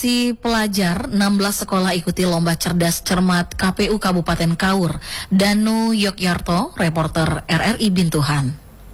Si pelajar 16 sekolah ikuti lomba cerdas cermat KPU Kabupaten Kaur. Danu Yogyarto, reporter RRI Bintuhan.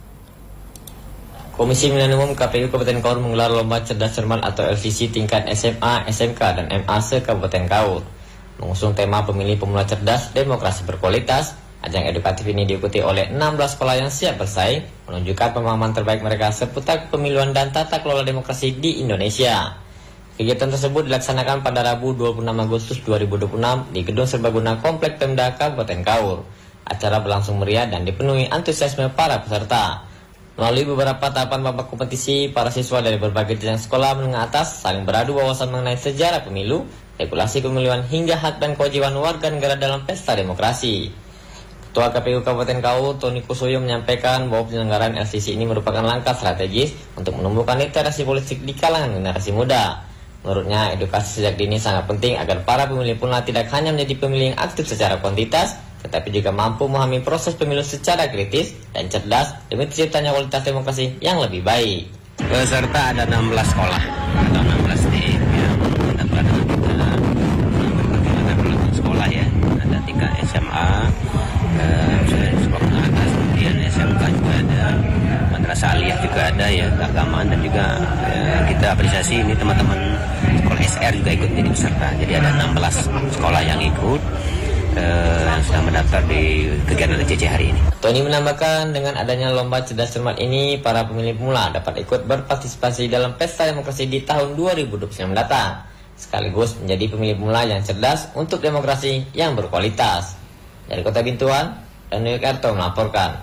Komisi Pemilihan Umum KPU Kabupaten Kaur menggelar lomba cerdas cermat atau LCC tingkat SMA, SMK, dan MA se-Kabupaten Kaur. Mengusung tema pemilih pemula cerdas, demokrasi berkualitas, ajang edukatif ini diikuti oleh 16 sekolah yang siap bersaing, menunjukkan pemahaman terbaik mereka seputar pemiluan dan tata kelola demokrasi di Indonesia. Kegiatan tersebut dilaksanakan pada Rabu 26 Agustus 2026 di Gedung Serbaguna Komplek Pemda Kabupaten Kaur. Acara berlangsung meriah dan dipenuhi antusiasme para peserta. Melalui beberapa tahapan babak kompetisi, para siswa dari berbagai jenjang sekolah menengah atas saling beradu wawasan mengenai sejarah pemilu, regulasi pemilihan hingga hak dan kewajiban warga negara dalam pesta demokrasi. Ketua KPU Kabupaten Kaur, Tony Kusuyo, menyampaikan bahwa penyelenggaraan LCC ini merupakan langkah strategis untuk menumbuhkan literasi politik di kalangan generasi muda. Menurutnya, edukasi sejak dini sangat penting agar para pemilih pemula tidak hanya menjadi pemilih yang aktif secara kuantitas, tetapi juga mampu memahami proses pemilu secara kritis dan cerdas demi terciptanya kualitas demokrasi yang lebih baik. Peserta ada 16 sekolah atau 16 tim yang mendaftar dengan berbagai sekolah ya. Ada tingkat SMA, sekolah menengah atas, kemudian SMK juga ada, madrasah aliyah juga ada ya, keagamaan, dan juga kita apresiasi ini teman-teman sekolah SR juga ikut menjadi peserta. Jadi ada 16 sekolah yang ikut yang sudah mendaftar di kegiatan LCC hari ini. Tony menambahkan dengan adanya lomba cerdas cermat ini, para pemilih pemula dapat ikut berpartisipasi dalam pesta demokrasi di tahun 2029 mendatang, sekaligus menjadi pemilih pemula yang cerdas untuk demokrasi yang berkualitas. Dari Kota Bintuan, Danu Yogyarto melaporkan.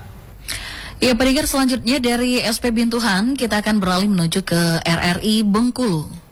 Ya, pendengar, selanjutnya dari SP Bintuhan kita akan beralih menuju ke RRI Bengkulu.